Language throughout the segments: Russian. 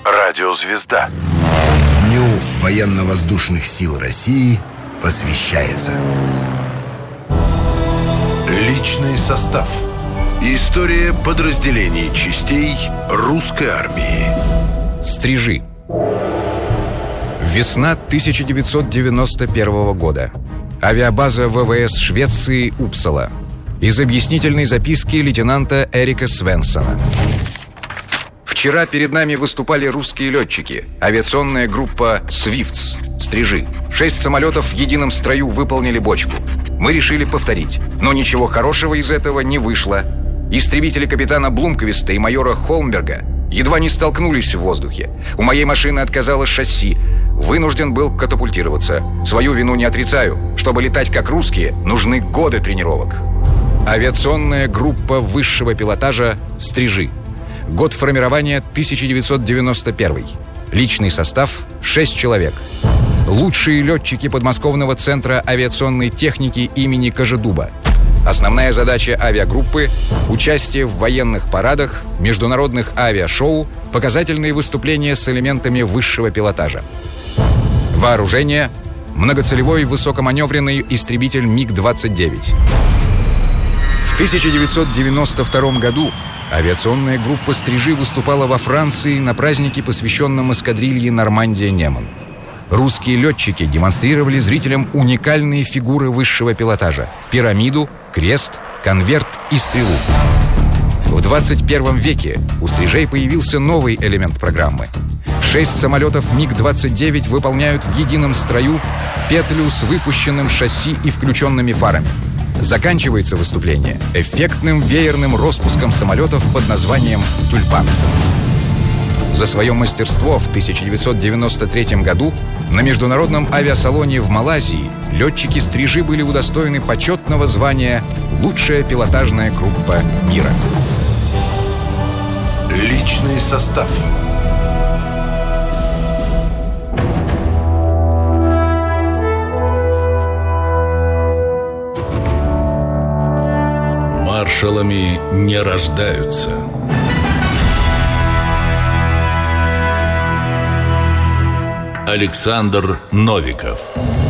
Радиозвезда. Дню военно-воздушных сил России посвящается Личный состав. История подразделений частей русской армии. Стрижи. Весна 1991 года. Авиабаза ВВС Швеции Упсала. Из объяснительной записки лейтенанта Эрика Свенсона. Вчера перед нами выступали русские летчики. Авиационная группа «Свифтс» Стрижи. 6 самолетов в едином строю выполнили бочку. Мы решили повторить. Но ничего хорошего из этого не вышло. Истребители капитана Блумквиста и майора Холмберга едва не столкнулись в воздухе. У моей машины отказало шасси. Вынужден был катапультироваться. Свою вину не отрицаю. Чтобы летать как русские, нужны годы тренировок. Авиационная группа высшего пилотажа «Стрижи». Год формирования 1991. Личный состав 6 человек. Лучшие летчики подмосковного центра авиационной техники имени Кожедуба. Основная задача авиагруппы – участие в военных парадах, международных авиашоу, показательные выступления с элементами высшего пилотажа. Вооружение – многоцелевой высокоманевренный истребитель МиГ-29. В 1992 году авиационная группа «Стрижи» выступала во Франции на празднике, посвященном эскадрилье «Нормандия-Неман». Русские летчики демонстрировали зрителям уникальные фигуры высшего пилотажа – пирамиду, крест, конверт и стрелу. В 21 веке у «Стрижей» появился новый элемент программы. 6 самолетов МиГ-29 выполняют в едином строю петлю с выпущенным шасси и включенными фарами. Заканчивается выступление эффектным веерным распуском самолетов под названием «Тюльпан». За свое мастерство в 1993 году на международном авиасалоне в Малайзии летчики «Стрижи» были удостоены почетного звания «Лучшая пилотажная группа мира». Личный состав. Маршалами не рождаются. Александр Новиков.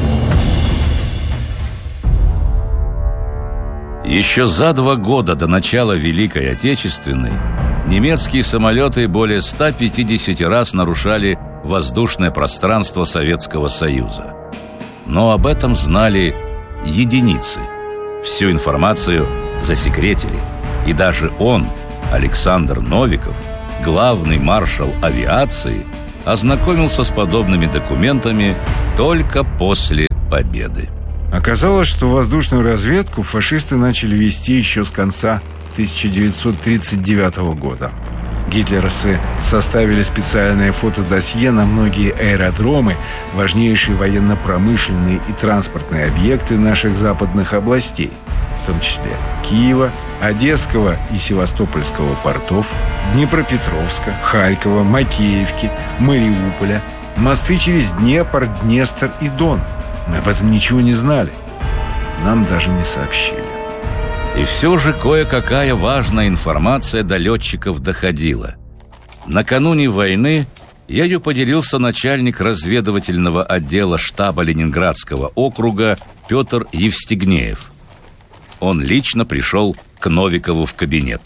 Еще за 2 года до начала Великой Отечественной немецкие самолеты более 150 раз нарушали воздушное пространство Советского Союза. Но об этом знали единицы. Всю информацию засекретили. И даже он, Александр Новиков, главный маршал авиации, ознакомился с подобными документами только после победы. Оказалось, что воздушную разведку фашисты начали вести еще с конца 1939 года. Гитлеровцы составили специальное фотодосье на многие аэродромы, важнейшие военно-промышленные и транспортные объекты наших западных областей, в том числе Киева, Одесского и Севастопольского портов, Днепропетровска, Харькова, Макеевки, Мариуполя, мосты через Днепр, Днестр и Дон. Мы об этом ничего не знали. Нам даже не сообщили. И все же кое-какая важная информация до летчиков доходила. Накануне войны ею поделился начальник разведывательного отдела штаба Ленинградского округа Петр Евстигнеев. Он лично пришел к Новикову в кабинет.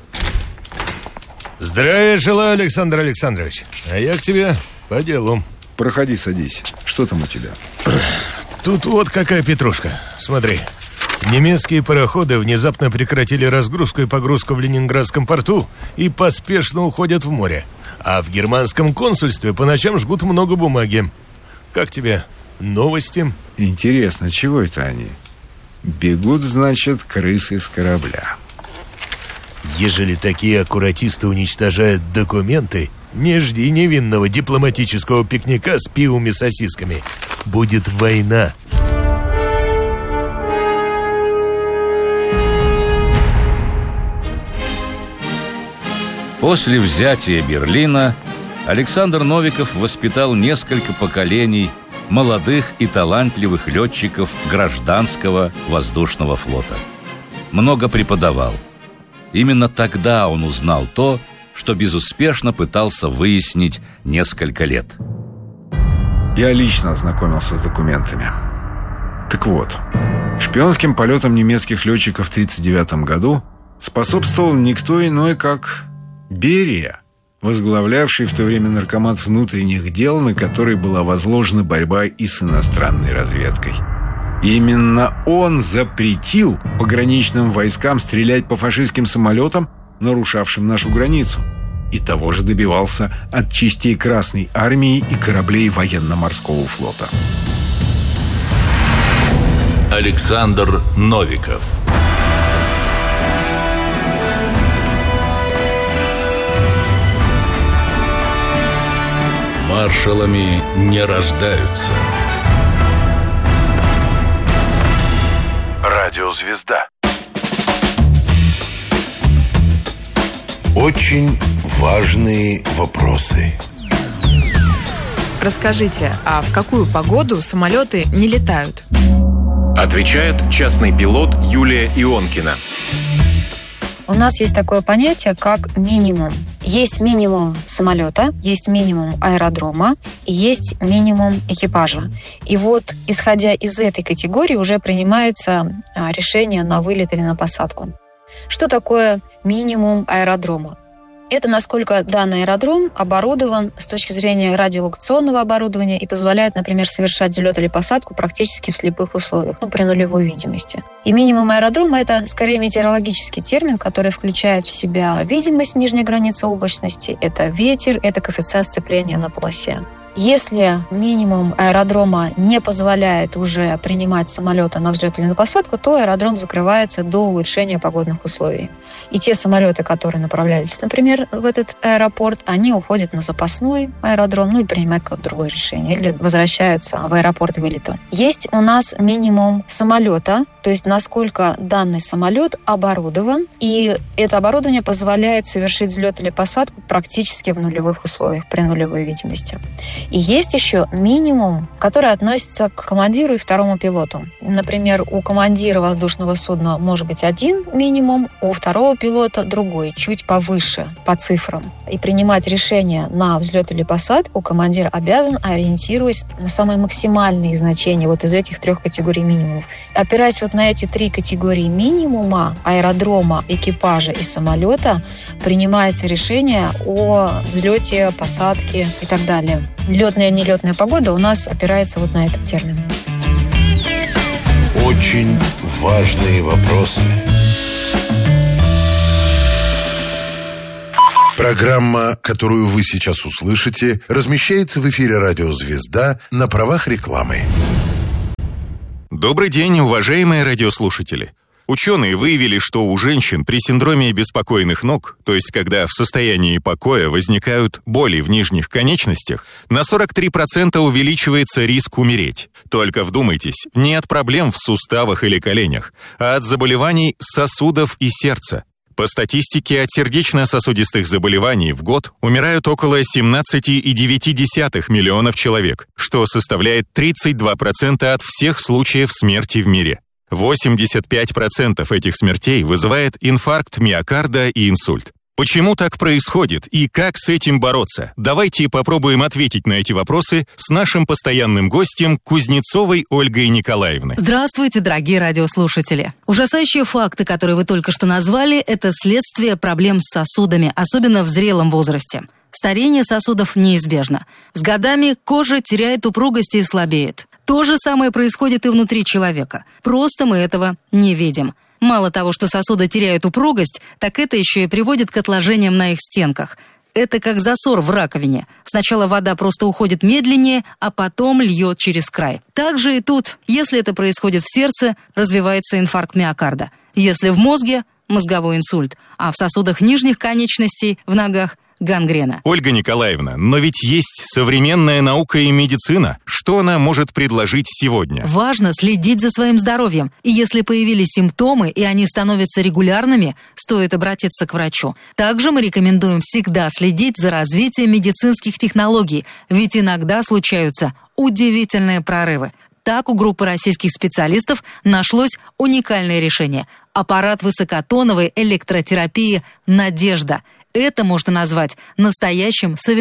Здравия желаю, Александр Александрович. А я к тебе по делу. Проходи, садись. Что там у тебя? Тут вот какая петрушка. Смотри. Немецкие пароходы внезапно прекратили разгрузку и погрузку в Ленинградском порту и поспешно уходят в море. А в германском консульстве по ночам жгут много бумаги. Как тебе новости? Интересно, чего это они? Бегут, значит, крысы с корабля. Ежели такие аккуратисты уничтожают документы, не жди невинного дипломатического пикника с пивом и сосисками. Будет война. После взятия Берлина Александр Новиков воспитал несколько поколений молодых и талантливых летчиков гражданского воздушного флота. Много преподавал. Именно тогда он узнал то, что что безуспешно пытался выяснить несколько лет. Я лично ознакомился с документами. Так вот, шпионским полетам немецких летчиков в 1939 году способствовал никто иной, как Берия, возглавлявший в то время наркомат внутренних дел, на который была возложена борьба и с иностранной разведкой. Именно он запретил пограничным войскам стрелять по фашистским самолетам, нарушавшим нашу границу. И того же добивался от частей Красной Армии и кораблей военно-морского флота. Александр Новиков. Маршалами не рождаются. Радиозвезда. Очень важные вопросы. Расскажите, а в какую погоду самолеты не летают? Отвечает частный пилот Юлия Ионкина. У нас есть такое понятие, как минимум. Есть минимум самолета, есть минимум аэродрома и есть минимум экипажа. И вот, исходя из этой категории, уже принимается решение на вылет или на посадку. Что такое минимум аэродрома? Это насколько данный аэродром оборудован с точки зрения радиолокационного оборудования и позволяет, например, совершать взлет или посадку практически в слепых условиях, при нулевой видимости. И минимум аэродрома – это скорее метеорологический термин, который включает в себя видимость нижней границы облачности, это ветер, это коэффициент сцепления на полосе. Если минимум аэродрома не позволяет уже принимать самолеты на взлет или на посадку, то аэродром закрывается до улучшения погодных условий. И те самолеты, которые направлялись, например, в этот аэропорт, они уходят на запасной аэродром, или принимают какое-то другое решение, или возвращаются в аэропорт вылета. Есть у нас минимум самолета, то есть насколько данный самолет оборудован, и это оборудование позволяет совершить взлет или посадку практически в нулевых условиях, при нулевой видимости. И есть еще минимум, который относится к командиру и второму пилоту. Например, у командира воздушного судна может быть один минимум, у второго пилота другой, чуть повыше по цифрам. И принимать решение на взлет или посадку командир обязан, ориентируясь на самые максимальные значения вот из этих трех категорий минимумов. Опираясь вот на эти три категории минимума, аэродрома, экипажа и самолета, принимается решение о взлете, посадке и так далее. Летная и нелетная погода у нас опирается вот на этот термин. Очень важные вопросы. Программа, которую вы сейчас услышите, размещается в эфире «Радиозвезда» на правах рекламы. Добрый день, уважаемые радиослушатели. Ученые выявили, что у женщин при синдроме беспокойных ног, то есть когда в состоянии покоя возникают боли в нижних конечностях, на 43% увеличивается риск умереть. Только вдумайтесь, не от проблем в суставах или коленях, а от заболеваний сосудов и сердца. По статистике, от сердечно-сосудистых заболеваний в год умирают около 17,9 миллионов человек, что составляет 32% от всех случаев смерти в мире. 85% этих смертей вызывает инфаркт миокарда и инсульт. Почему так происходит и как с этим бороться? Давайте попробуем ответить на эти вопросы с нашим постоянным гостем Кузнецовой Ольгой Николаевной. Здравствуйте, дорогие радиослушатели. Ужасающие факты, которые вы только что назвали, это следствие проблем с сосудами, особенно в зрелом возрасте. Старение сосудов неизбежно. С годами кожа теряет упругость и слабеет. То же самое происходит и внутри человека. Просто мы этого не видим. Мало того, что сосуды теряют упругость, так это еще и приводит к отложениям на их стенках. Это как засор в раковине. Сначала вода просто уходит медленнее, а потом льет через край. Так же и тут. Если это происходит в сердце, развивается инфаркт миокарда. Если в мозге – мозговой инсульт. А в сосудах нижних конечностей, в ногах – гангрена. Ольга Николаевна, но ведь есть современная наука и медицина. Что она может предложить сегодня? Важно следить за своим здоровьем. И если появились симптомы, и они становятся регулярными, стоит обратиться к врачу. Также мы рекомендуем всегда следить за развитием медицинских технологий, ведь иногда случаются удивительные прорывы. Так у группы российских специалистов нашлось уникальное решение – аппарат высокотоновой электротерапии «Надежда». это можно назвать настоящим совершенством.